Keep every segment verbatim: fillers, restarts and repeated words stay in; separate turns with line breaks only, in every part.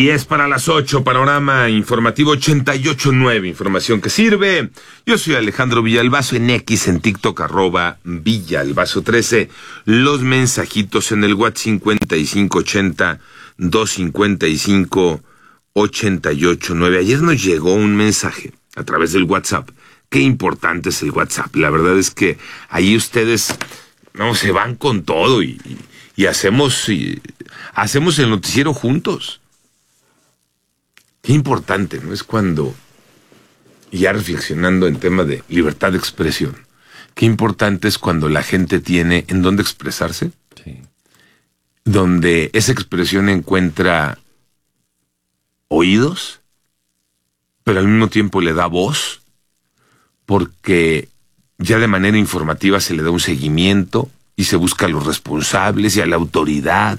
diez para las ocho, panorama informativo ochenta y ocho punto nueve, información que sirve. Yo soy Alejandro Villalbazo, en X, en TikTok, arroba Villalbazo trece. Los mensajitos en el WhatsApp cincuenta y cinco ochenta, doscientos cincuenta y cinco, ochenta y ocho nueve. Ayer nos llegó un mensaje a través del WhatsApp. Qué importante es el WhatsApp. La verdad es que ahí ustedes no se van con todo y, y, y hacemos y, hacemos el noticiero juntos. Qué importante, ¿no? Es cuando, ya reflexionando en tema de libertad de expresión, qué importante es cuando la gente tiene en dónde expresarse, sí, donde esa expresión encuentra oídos, pero al mismo tiempo le da voz, porque ya de manera informativa se le da un seguimiento y se busca a los responsables y a la autoridad.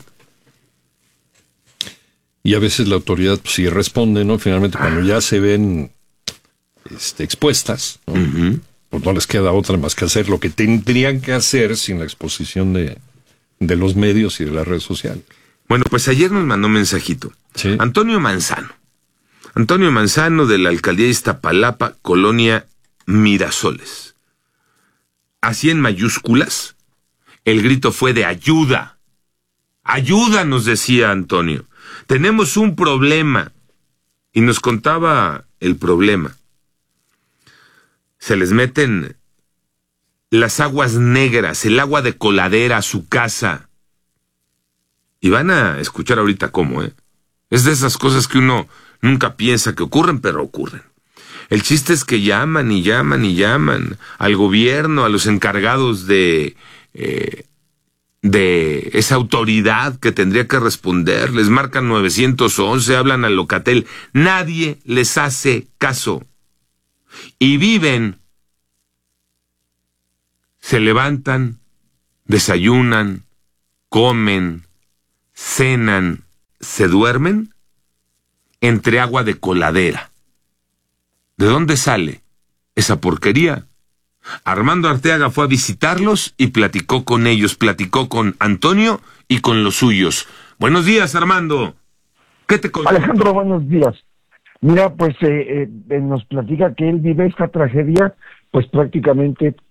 Y a veces la autoridad pues, sí responde, ¿no? Finalmente, cuando ya se ven este, expuestas, ¿no? Uh-huh. Pues no les queda otra más que hacer lo que tendrían que hacer sin la exposición de, de los medios y de las redes sociales.
Bueno, pues ayer nos mandó un mensajito. ¿Sí? Antonio Manzano. Antonio Manzano, de la alcaldía de Iztapalapa, colonia Mirasoles. Así en mayúsculas, el grito fue de ayuda. Ayuda, nos decía Antonio. Tenemos un problema. Y nos contaba el problema. Se les meten las aguas negras, el agua de coladera a su casa. Y van a escuchar ahorita cómo, ¿eh? Es de esas cosas que uno nunca piensa que ocurren, pero ocurren. El chiste es que llaman y llaman y llaman al gobierno, a los encargados de... Eh, de esa autoridad que tendría que responder, les marcan nueve once, hablan al Locatel, nadie les hace caso. Y viven, se levantan, desayunan, comen, cenan, se duermen entre agua de coladera. ¿De dónde sale esa porquería? Armando Arteaga fue a visitarlos y platicó con ellos, platicó con Antonio y con los suyos. Buenos días, Armando. ¿Qué te contó?
Alejandro, buenos días. Mira, pues eh, eh, nos platica que él vive esta tragedia, pues prácticamente